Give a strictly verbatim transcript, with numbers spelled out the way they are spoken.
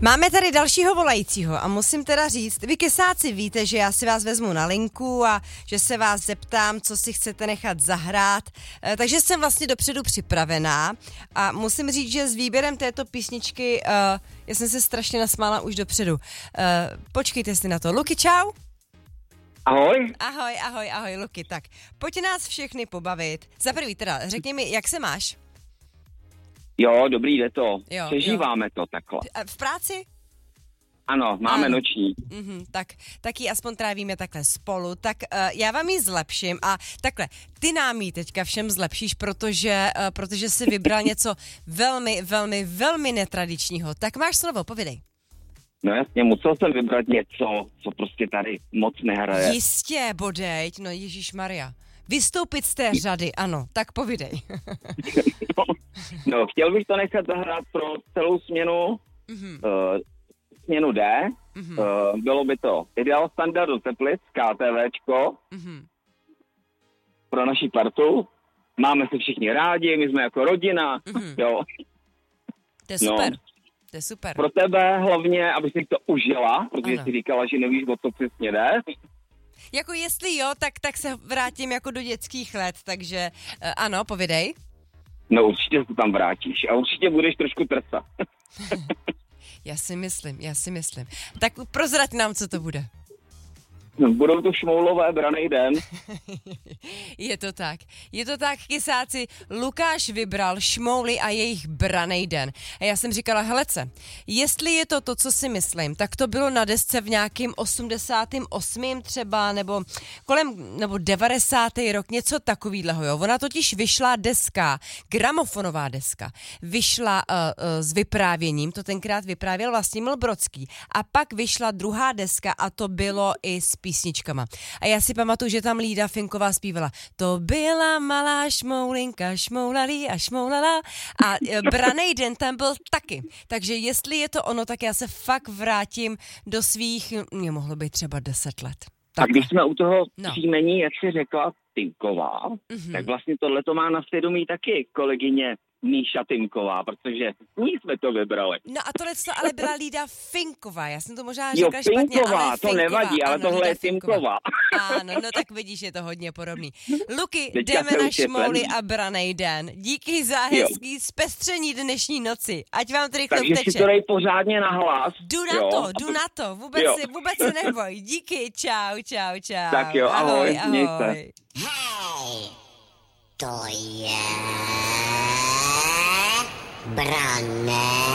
Máme tady dalšího volajícího a musím teda říct, vy kesáci víte, že já si vás vezmu na linku a že se vás zeptám, co si chcete nechat zahrát, e, takže jsem vlastně dopředu připravená a musím říct, že s výběrem této písničky uh, já jsem se strašně nasmála už dopředu. Uh, počkejte si na to. Luky, čau. Ahoj. Ahoj, ahoj, ahoj, Luky. Tak, pojď nás všechny pobavit. Za prvý teda, řekni mi, jak se máš? Jo, dobrý, jde to. Jo, Přežíváme jo. to takhle. V práci? Ano, máme ano. noční. Mm-hmm, tak, tak ji aspoň trávíme takhle spolu. Tak uh, já vám ji zlepším a takhle, ty nám ji teďka všem zlepšíš, protože, uh, protože jsi vybral něco velmi, velmi, velmi netradičního. Tak máš slovo, povědej. No jasně, musel jsem vybrat něco, co prostě tady moc nehraje. Jistě, bodejť, no ježišmarja. Vystoupit z té řady, ano, tak povídej. no, no, chtěl bych to nechat zahrát pro celou směnu, mm-hmm. uh, směnu D, mm-hmm. uh, bylo by to Ideal Standardu Teplic, KTVčko, mm-hmm. pro naši partu, máme se všichni rádi, my jsme jako rodina, mm-hmm. jo. To je super, no. To je super. Pro tebe hlavně, aby si to užila, protože ano. jsi říkala, že nevíš, o co přesně jde. Jako jestli jo, tak, tak se vrátím jako do dětských let, takže uh, ano, povědej. No určitě se tam vrátíš a určitě budeš trošku trsat. Já si myslím, já si myslím. Tak prozrať nám, co to bude. Budou to šmoulové branej den. Je to tak. Je to tak, kysáci. Lukáš vybral šmouly a jejich branej den. A já jsem říkala, helece, jestli je to to, co si myslím, tak to bylo na desce v nějakým osmdesátém osmém třeba, nebo kolem, nebo devadesátý rok, něco takovýhleho, jo. Ona totiž vyšla deska, gramofonová deska, vyšla uh, uh, s vyprávěním, to tenkrát vyprávěl Vlastimil Brodský. A pak vyšla druhá deska a to bylo i s písničkama. A já si pamatuju, že tam Lída Finková zpívala To byla malá šmoulinka, šmoulalí a šmoulala a branej den tam byl taky. Takže jestli je to ono, tak já se fakt vrátím do svých, mě mohlo být třeba deset let. Tak. A když jsme u toho no. příjmení, jak jsi řekla, Tinková, mm-hmm. tak vlastně tohle to má na svědomí taky kolegyně Míša Tinková, protože ní jsme to vybrali. No a tohle to ale byla Lída Finková, já jsem to možná jo, řekla Finková, špatně, ale to Finková, nevadí, ale ano, tohle Lída je Tinková. Ano, no tak vidíš, je to hodně podobný. Luky, Teďka jdeme na šmouly a branej den. Díky za hezký zpestření dnešní noci. Ať vám to rychle Takže uteče. si to dej pořádně na hlas. Jdu na jo. to, jdu na to, vůbec, si, vůbec se neboj. Díky, čau, čau, čau. Tak jo, ahoj, ahoj. Měj se. Hej, to je brané